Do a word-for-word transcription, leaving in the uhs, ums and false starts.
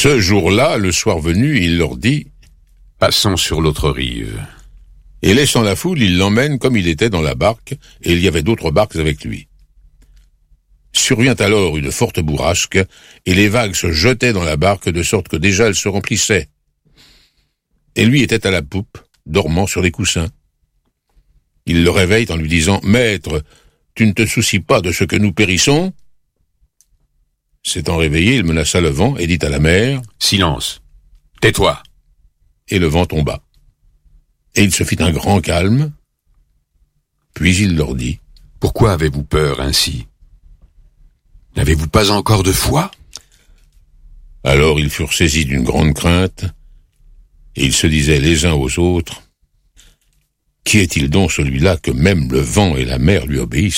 Ce jour-là, le soir venu, il leur dit « Passons sur l'autre rive. » Et laissant la foule, il l'emmène comme il était dans la barque, et il y avait d'autres barques avec lui. Survient alors une forte bourrasque, et les vagues se jetaient dans la barque de sorte que déjà elle se remplissait. Et lui était à la poupe, dormant sur les coussins. Il le réveille en lui disant « Maître, tu ne te soucies pas de ce que nous périssons ?» S'étant réveillé, il menaça le vent et dit à la mer « Silence, tais-toi !» Et le vent tomba. Et il se fit un grand calme. Puis il leur dit « Pourquoi avez-vous peur ainsi ? N'avez-vous pas encore de foi ?» Alors ils furent saisis d'une grande crainte, et ils se disaient les uns aux autres « Qui est-il donc celui-là que même le vent et la mer lui obéissent ?»